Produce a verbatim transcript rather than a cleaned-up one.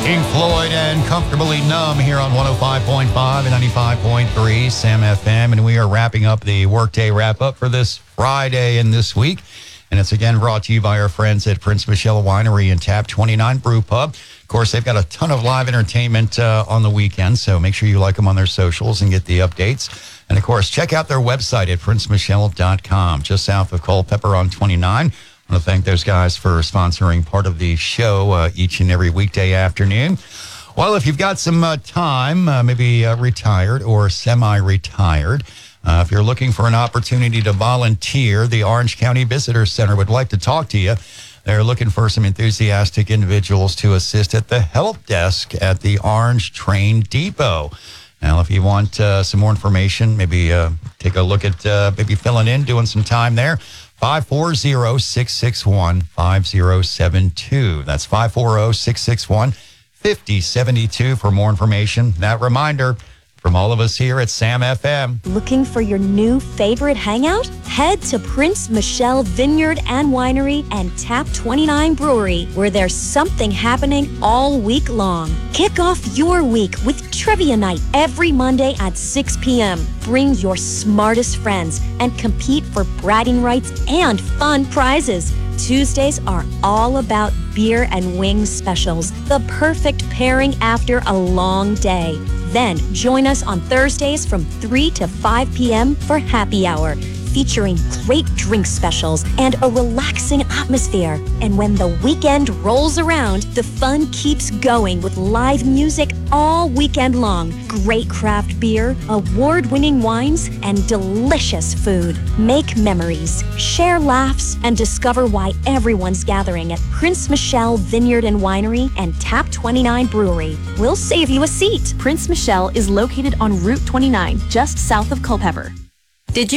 Pink Floyd and Comfortably Numb here on one oh five point five and ninety-five point three Sam F M. And we are wrapping up the Workday Wrap-Up for this Friday and this week. And it's again brought to you by our friends at Prince Michelle Winery and Tap twenty-nine Brew Pub. Of course, they've got a ton of live entertainment uh, on the weekend, so make sure you like them on their socials and get the updates. And, of course, check out their website at prince michelle dot com, just south of Culpeper on twenty-nine. I want to thank those guys for sponsoring part of the show uh, each and every weekday afternoon. Well, if you've got some uh, time, uh, maybe uh, retired or semi-retired, uh, if you're looking for an opportunity to volunteer, the Orange County Visitor Center would like to talk to you. They're looking for some enthusiastic individuals to assist at the help desk at the Orange Train Depot. Now, if you want uh, some more information, maybe uh, take a look at uh, maybe filling in, doing some time there. five four zero, six six one, five zero seven two. That's five four zero, six six one, five zero seven two for more information. That reminder from all of us here at Sam F M. Looking for your new favorite hangout? Head to Prince Michelle Vineyard and Winery and Tap twenty-nine Brewery, where there's something happening all week long. Kick off your week with Trivia Night every Monday at six p.m. Bring your smartest friends and compete for bragging rights and fun prizes. Tuesdays are all about beer and wings specials, the perfect pairing after a long day. Then join us on Thursdays from three to five p.m. for happy hour, featuring great drink specials and a relaxing atmosphere. And when the weekend rolls around, the fun keeps going with live music all weekend long, great craft beer, award-winning wines, and delicious food. Make memories, share laughs, and discover why everyone's gathering at Prince Michelle Vineyard and Winery and Tap twenty-nine Brewery. We'll save you a seat. Prince Michelle is located on Route twenty-nine, just south of Culpeper.